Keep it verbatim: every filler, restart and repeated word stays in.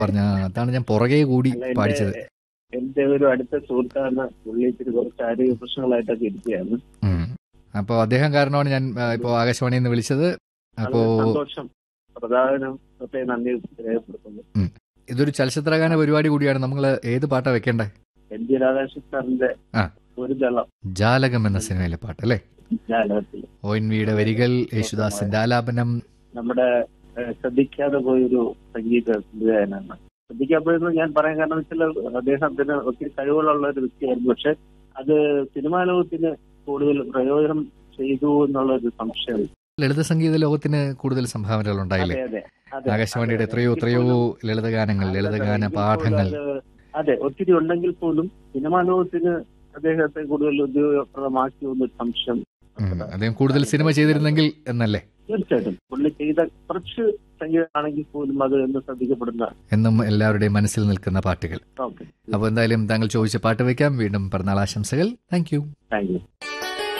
പറഞ്ഞ അതാണ് ഞാൻ പുറകെ കൂടി അല്ല, എന്റെ പാടിച്ചത്. എന്റെ ഒരു അടുത്ത സുഹൃത്താണ്. പുള്ളി ഇച്ചിരി കുറച്ച് ആരോഗ്യ പ്രശ്നങ്ങളായിട്ടൊക്കെ ഇരിക്കുകയാണ്. ഉം. അപ്പോൾ അദ്ദേഹം കാരണമാണ് ഞാൻ ആ, ഇപ്പോൾ ആകാശവാണിയിൽ നിന്ന് വിളിച്ചത്. അപ്പോൾ വളരെ സന്തോഷം. പ്രധാനം പ്രത്യേക നന്ദി രേഖപ്പെടുത്തുന്നു. ഉം. ഇതൊരു ചലച്ചിത്രഗാന പരിപാടി കൂടിയാണ്. നമ്മൾ ഏത് പാട്ടാ വെക്കേണ്ടേ? എൻ ജി രാധാകൃഷ്ണൻ സാറിന്റെ ആ. ഒരു ദളം ജാലകം എന്ന സിനിമയിലെ പാട്ട് അല്ലേ? ജാലകത്തിൽ ഒ എൻ വിയുടെ വരികൾ, യേശുദാസിന്റെ ആലാപനം. നമ്മുടെ ഏഹ്, ശ്രദ്ധിക്കാതെ പോയൊരു സംഗീത സംവിധായകനാണ്. ശ്രദ്ധിക്കാപ്പോയെന്ന് ഞാൻ പറയാൻ കാരണം വെച്ചാൽ അദ്ദേഹത്തിന് ഒത്തിരി കഴിവുകളുള്ള ഒരു വ്യക്തിയായിരുന്നു. പക്ഷെ അത് സിനിമാ ലോകത്തിന് കൂടുതൽ പ്രയോജനം ചെയ്തു എന്നുള്ള ഒരു സംശയം. ലളിത സംഗീത ലോകത്തിന് കൂടുതൽ സംഭാവനകൾ ഉണ്ടായില്ലേ? അതെ അതെ അതെ ആകാശവാണിയുടെ അതെ. എത്രയോ എത്രയോ ലളിതഗാനങ്ങൾ, ലളിതഗാന എങ്കിൽ പാഠങ്ങൾ. പോലും അത് അതെ ഒത്തിരി ഉണ്ടെങ്കിൽ പോലും സിനിമാ ലോകത്തിന് അദ്ദേഹത്തെ കൂടുതൽ ഉപയോഗപ്രദമാക്കി എന്നൊരു സംശയം. ഉം. അദ്ദേഹം കൂടുതൽ സിനിമ ചെയ്തിരുന്നെങ്കിൽ എന്നല്ലേ? തീർച്ചയായിട്ടും പുള്ളി ചെയ്ത കുറച്ച് സംഗീതമാണെങ്കിൽ പോലും അത് എന്ന് ശ്രദ്ധിക്കപ്പെടുന്ന. എന്നും എല്ലാവരുടെയും മനസ്സിൽ നിൽക്കുന്ന പാട്ടുകൾ. ഓക്കെ, അപ്പോൾ എന്തായാലും താങ്കൾ ചോദിച്ച പാട്ട് വയ്ക്കാം. വീണ്ടും പിറന്നാൾ ആശംസകൾ. Thank you. Thank you.